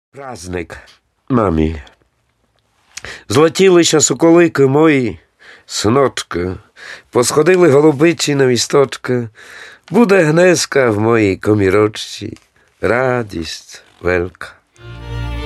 Праздник мамі. Злетілися соколики мої, синочка, посходили голубичі на місточка, буде гнезка в моїй комірочці, радість велика.